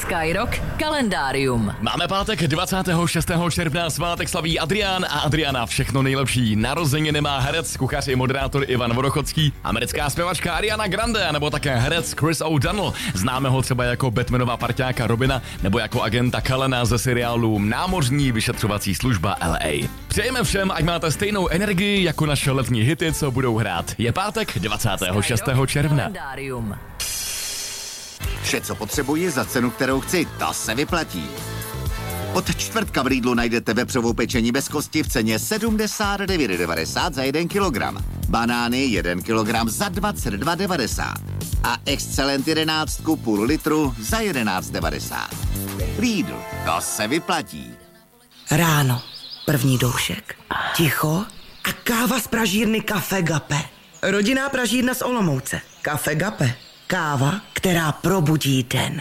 Skyrock kalendárium. Máme pátek 26. června, svátek slaví Adrián a Adriana všechno nejlepší. Narozeniny má herec, kuchař i moderátor Ivan Vodochodský, americká zpěvačka Ariana Grande nebo také herec Chris O'Donnell. Známe ho třeba jako Batmanova parťáka Robina nebo jako agenta Cullena ze seriálu Námořní vyšetřovací služba LA. Přejeme všem, ať máte stejnou energii jako naše letní hity, co budou hrát. Je pátek 26. června. Kalendárium. Vše, co potřebuji za cenu, kterou chci, to se vyplatí. Od čtvrtka v Lidlu najdete vepřovou pečení bez kosti v ceně 79,90 za 1 kilogram. Banány 1 kilogram za 22,90. A Excellent 11 půl litru za 11,90. Lidl, to se vyplatí. Ráno, první doušek, ticho a káva z pražírny Café Gape. Rodinná pražírna z Olomouce. Café Gape. Káva, která probudí den.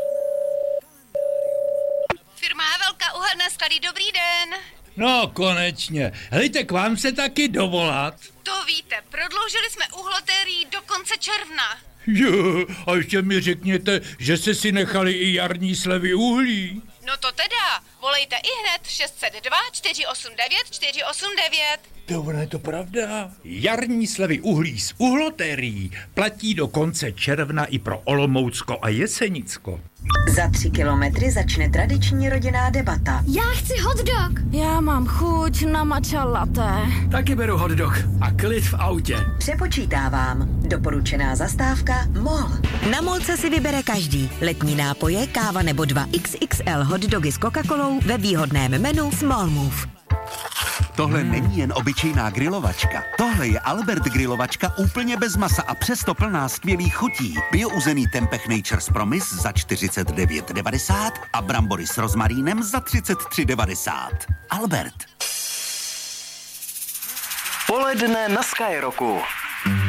Firma Havelka, uherné sklady, dobrý den. No, konečně. Hejte, k vám se taky dovolat. To víte, prodloužili jsme uhlotérií do konce června. Jo, a ještě mi řekněte, že jste si nechali i jarní slevy uhlí. No to teda, volejte ihned 602 489 489. To ono je to pravda. Jarní slevy uhlí z uhlotérií platí do konce června i pro Olomoucko a Jesenicko. Za 3 kilometry začne tradiční rodinná debata. Já chci hot dog. Já mám chuť na matcha latte. Taky beru hot dog a klid v autě. Přepočítávám. Doporučená zastávka MOL. Na MOLce si vybere každý. Letní nápoje, káva nebo 2 XXL hot dogy s Coca-Colou ve výhodném menu Small Move. Tohle není jen obyčejná grilovačka. Tohle je Albert grilovačka úplně bez masa a přesto plná skvělých chutí. Biouzený tempeh Nature's Promise za 49,90 a brambory s rozmarínem za 33,90. Albert. Poledne na Skyrocku.